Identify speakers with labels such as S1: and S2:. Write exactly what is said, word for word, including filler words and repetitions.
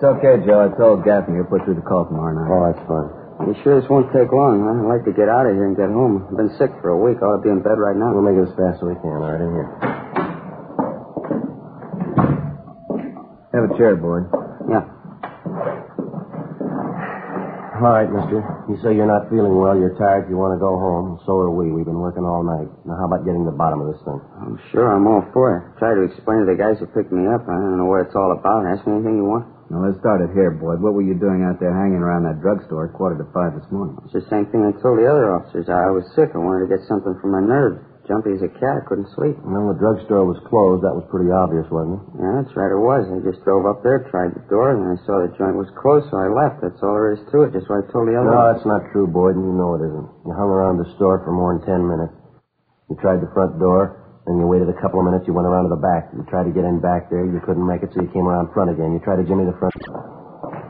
S1: It's okay, Joe. I told Gaffney he'll put through the call tomorrow night.
S2: Oh, that's fine.
S3: You sure this won't take long, huh? I'd like to get out of here and get home. I've been sick for a week. I ought to be in bed right now.
S2: We'll make it as fast as we can. All right, in here. Have a chair, Boyd.
S3: Yeah.
S2: All right, mister. You say you're not feeling well, you're tired, you want to go home. So are we. We've been working all night. Now, how about getting to the bottom of this thing?
S3: I'm sure I'm all for it. Try to explain to the guys who picked me up. I don't know what it's all about. Ask me anything you want.
S1: Now, let's start it here, Boyd. What were you doing out there hanging around that drugstore at quarter to five this morning?
S3: It's the same thing I told the other officers. I was sick. I wanted to get something for my nerves. Jumpy as a cat. I couldn't sleep.
S2: Well, the drugstore was closed. That was pretty obvious, wasn't it?
S3: Yeah, that's right. It was. I just drove up there, tried the door, and I saw the joint was closed, so I left. That's all there is to it. Just what I told the other
S2: No,
S3: officers.
S2: that's not true, Boyd, and you know it isn't. You hung around the store for more than ten minutes. You tried the front door, then you waited a couple of minutes. You went around to the back. You tried to get in back there. You couldn't make it, so you came around front again. You tried to jimmy the front.